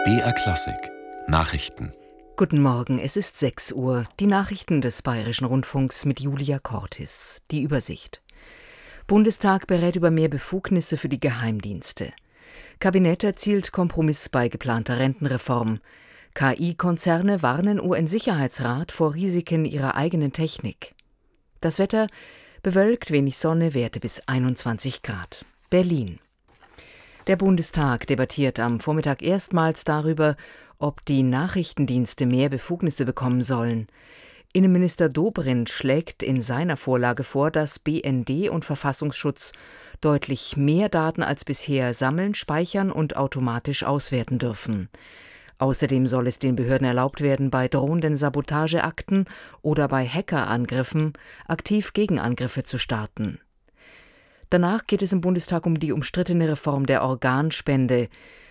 BR Klassik Nachrichten. Guten Morgen, es ist 6 Uhr. Die Nachrichten des Bayerischen Rundfunks mit Julia Cortis. Die Übersicht. Bundestag berät über mehr Befugnisse für die Geheimdienste. Kabinett erzielt Kompromiss bei geplanter Rentenreform. KI-Konzerne warnen UN-Sicherheitsrat vor Risiken ihrer eigenen Technik. Das Wetter: bewölkt, wenig Sonne, Werte bis 21 Grad. Berlin. Der Bundestag debattiert am Vormittag erstmals darüber, ob die Nachrichtendienste mehr Befugnisse bekommen sollen. Innenminister Dobrindt schlägt in seiner Vorlage vor, dass BND und Verfassungsschutz deutlich mehr Daten als bisher sammeln, speichern und automatisch auswerten dürfen. Außerdem soll es den Behörden erlaubt werden, bei drohenden Sabotageakten oder bei Hackerangriffen aktiv Gegenangriffe zu starten. Danach geht es im Bundestag um die umstrittene Reform der Organspende.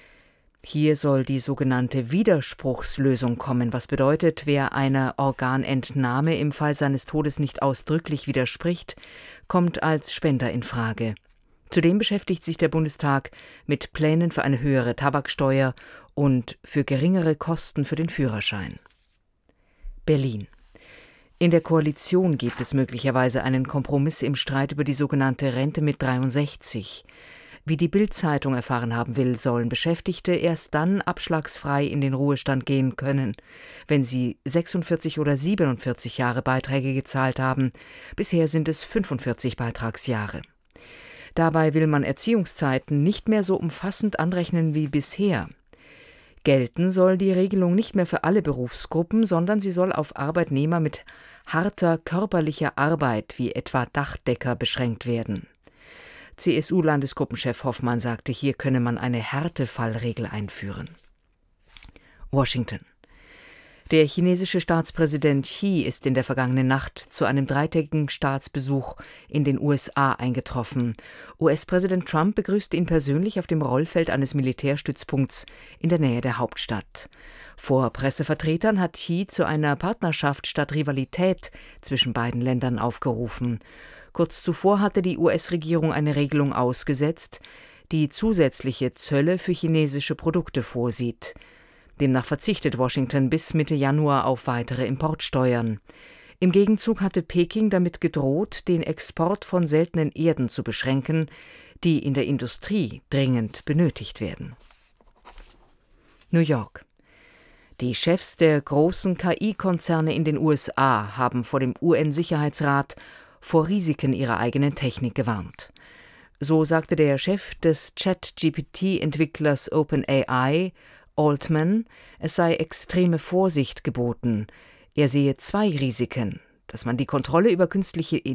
Hier soll die sogenannte Widerspruchslösung kommen, was bedeutet, wer einer Organentnahme im Fall seines Todes nicht ausdrücklich widerspricht, kommt als Spender in Frage. Zudem beschäftigt sich der Bundestag mit Plänen für eine höhere Tabaksteuer und für geringere Kosten für den Führerschein. Berlin. In der Koalition gibt es möglicherweise einen Kompromiss im Streit über die sogenannte Rente mit 63. Wie die Bild-Zeitung erfahren haben will, sollen Beschäftigte erst dann abschlagsfrei in den Ruhestand gehen können, wenn sie 46 oder 47 Jahre Beiträge gezahlt haben. Bisher sind es 45 Beitragsjahre. Dabei will man Erziehungszeiten nicht mehr so umfassend anrechnen wie bisher. Gelten soll die Regelung nicht mehr für alle Berufsgruppen, sondern sie soll auf Arbeitnehmer mit harter körperlicher Arbeit wie etwa Dachdecker beschränkt werden. CSU-Landesgruppenchef Hoffmann sagte, hier könne man eine Härtefallregel einführen. Washington. Der chinesische Staatspräsident Xi ist in der vergangenen Nacht zu einem 3-tägigen Staatsbesuch in den USA eingetroffen. US-Präsident Trump begrüßte ihn persönlich auf dem Rollfeld eines Militärstützpunkts in der Nähe der Hauptstadt. Vor Pressevertretern hat Xi zu einer Partnerschaft statt Rivalität zwischen beiden Ländern aufgerufen. Kurz zuvor hatte die US-Regierung eine Regelung ausgesetzt, die zusätzliche Zölle für chinesische Produkte vorsieht. Demnach verzichtet Washington bis Mitte Januar auf weitere Importsteuern. Im Gegenzug hatte Peking damit gedroht, den Export von seltenen Erden zu beschränken, die in der Industrie dringend benötigt werden. New York. Die Chefs der großen KI-Konzerne in den USA haben vor dem UN-Sicherheitsrat vor Risiken ihrer eigenen Technik gewarnt. So sagte der Chef des ChatGPT-Entwicklers OpenAI, Altman, es sei extreme Vorsicht geboten. Er sehe 2 Risiken: dass man die Kontrolle über künstliche